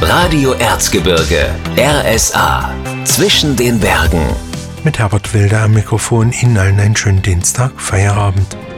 Radio Erzgebirge, RSA. Zwischen den Bergen. Mit Herbert Wilder am Mikrofon. Ihnen allen einen schönen Dienstag, Feierabend.